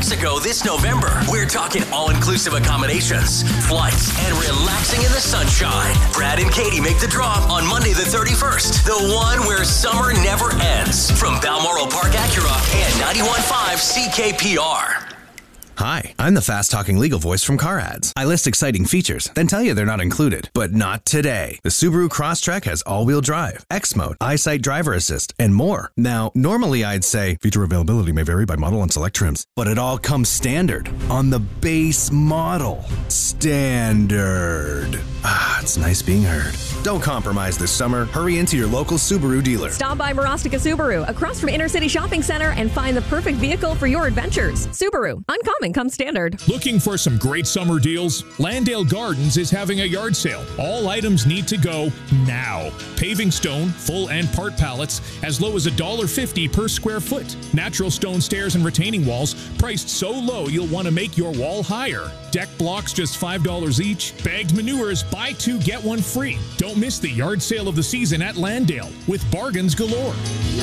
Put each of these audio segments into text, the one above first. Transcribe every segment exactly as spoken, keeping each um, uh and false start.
Persico this November. We're talking all-inclusive accommodations, flights, and relaxing in the sunshine. Brad and Katie make the draw on Monday the thirty-first, the one where summer never ends. From Balmoral Park Acura and ninety-one point five C K P R. Hi, I'm the fast-talking legal voice from Car Ads. I list exciting features, then tell you they're not included. But not today. The Subaru Crosstrek has all-wheel drive, X-Mode, EyeSight Driver Assist, and more. Now, normally I'd say feature availability may vary by model and select trims, but it all comes standard on the base model. Standard. Ah, it's nice being heard. Don't compromise this summer. Hurry into your local Subaru dealer. Stop by Marostica Subaru, across from Inner City Shopping Center, and find the perfect vehicle for your adventures. Subaru, uncommon comes standard. Looking for some great summer deals? Landale Gardens is having a yard sale. All items need to go now. Paving stone, full and part pallets, as low as one dollar fifty per square foot. Natural stone stairs and retaining walls, priced so low you'll want to make your wall higher. Deck blocks just five dollars each. Bagged manures, buy two, get one free. Don't miss the yard sale of the season at Landale with bargains galore.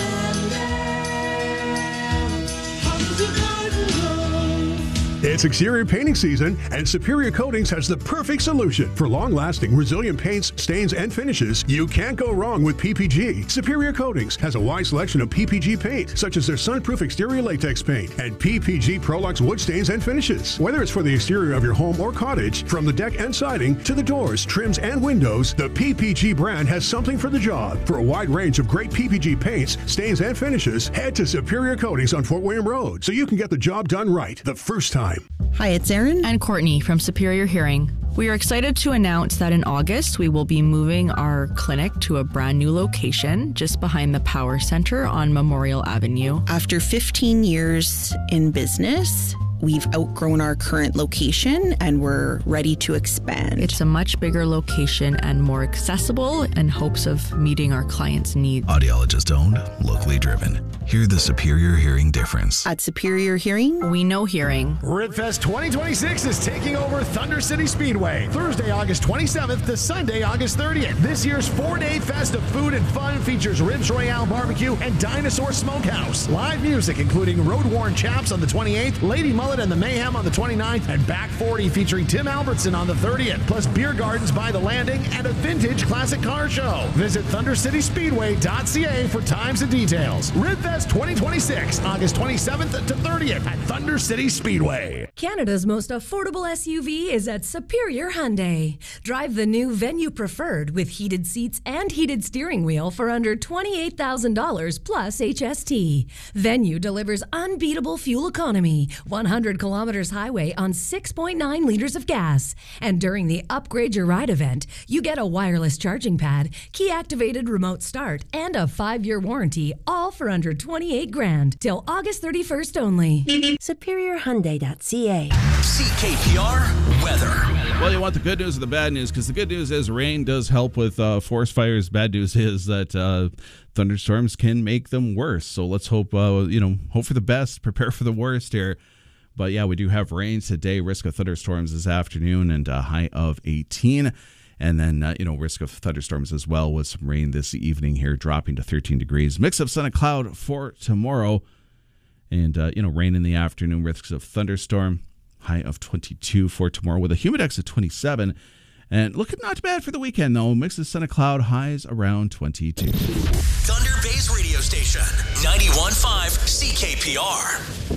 It's exterior painting season, and Superior Coatings has the perfect solution. For long-lasting, resilient paints, stains, and finishes, you can't go wrong with P P G. Superior Coatings has a wide selection of P P G paint, such as their sunproof exterior latex paint and P P G Prolux wood stains and finishes. Whether it's for the exterior of your home or cottage, from the deck and siding to the doors, trims, and windows, the P P G brand has something for the job. For a wide range of great P P G paints, stains, and finishes, head to Superior Coatings on Fort William Road so you can get the job done right the first time. Hi, it's Erin and Courtney from Superior Hearing. We are excited to announce that in August, we will be moving our clinic to a brand new location just behind the Power Center on Memorial Avenue. After fifteen years in business, we've outgrown our current location and we're ready to expand. It's a much bigger location and more accessible in hopes of meeting our clients' needs. Audiologist owned, locally driven. Hear the Superior Hearing difference. At Superior Hearing, we know hearing. RibFest twenty twenty-six is taking over Thunder City Speedway. Thursday, August twenty-seventh to Sunday, August thirtieth. This year's four-day fest of food and fun features Ribs Royale Barbecue and Dinosaur Smokehouse. Live music including Road Worn Chaps on the twenty-eighth, Lady Mullet and the Mayhem on the twenty-ninth, and Back forty featuring Tim Albertson on the thirtieth, plus beer gardens by the landing and a vintage classic car show. Visit thunder city speedway dot c a for times and details. RibFest twenty twenty-six, August twenty-seventh to thirtieth at Thunder City Speedway. Canada's most affordable S U V is at Superior Hyundai. Drive the new Venue Preferred with heated seats and heated steering wheel for under twenty-eight thousand dollars plus H S T. Venue delivers unbeatable fuel economy, one hundred kilometers highway on six point nine liters of gas. And during the Upgrade Your Ride event, you get a wireless charging pad, key-activated remote start, and a five-year warranty, all for under twenty-eight grand till August thirty-first only. Superior Hyundai dot c a. C K P R weather. Well, you want the good news or the bad news? Because the good news is rain does help with uh, forest fires. Bad news is that uh, thunderstorms can make them worse. So let's hope, uh, you know, hope for the best, prepare for the worst here. But yeah, we do have rain today. Risk of thunderstorms this afternoon and a high of eighteen. And then, uh, you know, risk of thunderstorms as well with some rain this evening here, dropping to thirteen degrees. Mix of sun and cloud for tomorrow. And, uh, you know, rain in the afternoon, risks of thunderstorm. High of twenty-two for tomorrow with a humidex of twenty-seven. And looking not bad for the weekend, though. Mix of sun and cloud, highs around twenty-two. Thunder Bay's radio station, ninety-one point five C K P R.